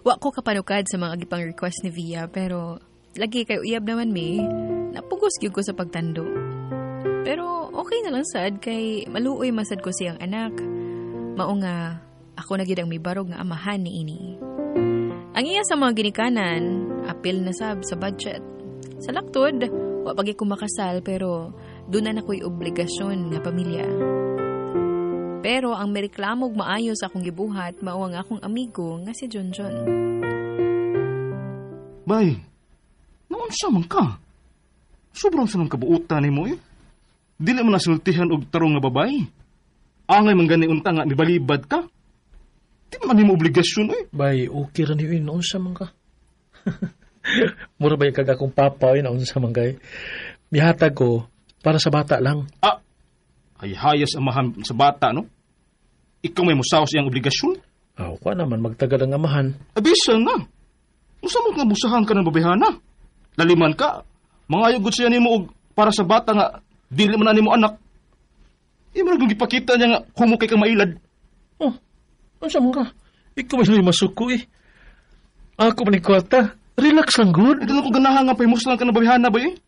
Wa ko kapanukad sa mga gipang request ni Via, pero lagi kay uyab naman mi, napugos gyud ko sa pagtando. Pero okay na lang sad kay maluoy masad ko siyang anak. Mao nga ako na gyud ang mibarog nga amahan ni ini. Ang iya sa mga ginikanan, apil na sab sa budget. Sa laktod, wa pagi ko makasal pero doon na ako'y obligasyon nga pamilya. Pero ang mereklamog maayo sa akong gibuhat, mao ang akong amigo nga si Junjun. Bay, naunsa man ka? Sobrang sanang kabuutan ni mo eh. Dili mo nasultihan og tarong nga babae. Angay man gani unta nga mibalibad ka. Di man nimo obligasyon eh. Bay, okay ra niyo naunsa man ka. Mura ba yung kagakong papa yun naunsa man kay. Mihatag ko para sa bata lang. Ay hayas amahan sa bata, no? Ikaw may musaw sa iyang obligasyon? Ka naman, magtagal ang amahan. Abisa na. Musa mo nga musahan ka ng babihana. Laliman ka. Mangayog siya ni mo para sa bata nga dili man na ni mo anak. Iman kung ipakita niya nga humukay kang mailad. Ano man ka? Ikaw may masuko eh. Ako man kwarta. Relax lang, good. Ito na ko ganahan nga paimuslan ka ng babihana ba eh?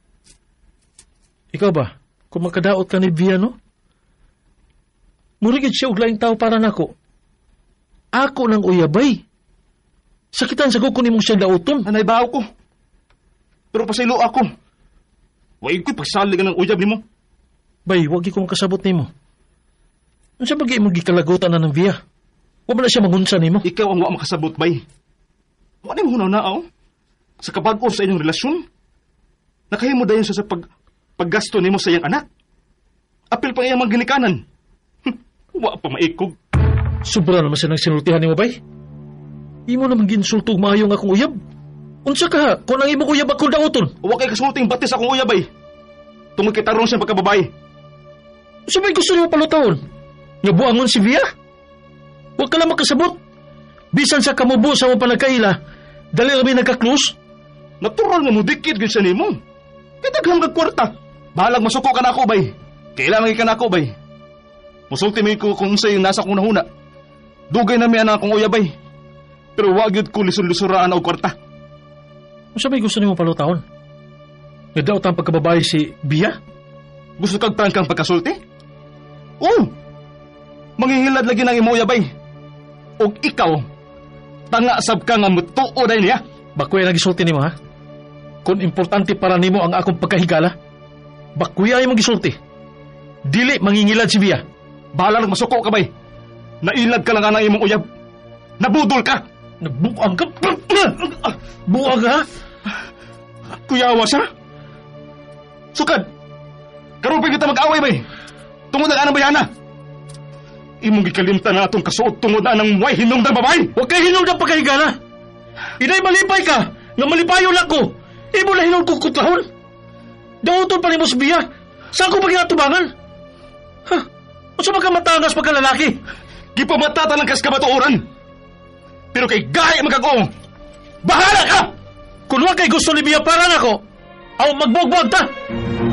Ikaw ba? Kung makadaot ka ni Via, no? Murigid siya og laing tao para nako. Ako nang uyabay. Sakitan sa kuko nimong siya daoton. Anay baw ko. Pero pasaylo ako. Huwag ko'y pagsalig ng uyab ni mo. Bay, wag ikong kasabot ni mo. Ano siya bagay mong gikalagutan na ng Via? Huwag na siya mangunsa ni mo. Ikaw ang wak makasabot, bay. Huwag na mo hunaw sa kabag-o sa inyong relasyon. Nakahimo dayon siya sa paggasto ni mo sa iyang anak. Apil pa iyang mga ginikanan. Wa pa maikog. Sobra naman siya nagsinultihan ni mo, bay. Imo naman ginsultog maayong akong uyab. Unsa ka, kung ang imo uyab akong daoton. Huwag kay kasulting batis akong uyab, bay. Tungod kay tarong siya pagkababae. Sabay gusto niyo palutawon? Nga buangon si Via? Huwag ka lang makasabot. Bisan sa kamubo sa mo panagkaila, dali kami nagka-close. Natural nga mo dikit gud siya nimo. Kitaghang kagkwarta. Bahalag masuko ka na ako, bay. Kailangan ka na ako, bay. Musulti may ko kung sa'yo nasa kong nahuna. Dugay na may anak akong uyabay. Pero wag yun ko lisur-lisuraan o kwarta. Sabay gusto niyo palutawon? Nadaot ang pagkababae si Via? Gusto kag prangkang pagkasulti? Oo. Manghihilad lagi ng imo uyabay. O ikaw, tanga sab ka nga mutuo dahil niya. Bakuya nagisulti nimo, ha? Kung importante para nimo ang akong pagkahigala, bakuya ay magisulti. Dili mangingilad si Via. Bahala lang masuko ka, bay. Nailad ka lang nga ng imong uyab. Nabudol ka. Nabuang ka? Buang ha? Kuyawa siya? Sukad. Karupin kita mag-away, bay. Tungod ang anang bayana. Imong gikalimtan na atong kasuot tungod na anang way hinungdan babae. Huwag kayo hinungdan pagkahigala. Inay malipay ka. Nga malipayo lang ko. Imo na hinung kukutlahon. Daoton pa ni mo si Via. Saan ko ba ginatubangan? Ha? O sa magkamatangas pagkalalaki? Gipamatata ng kaskabatuoran. Pero kay gaya magkagong. Bahala ka! Kung huwag kay gusto ni Via para na ko, aw magbugbog ta!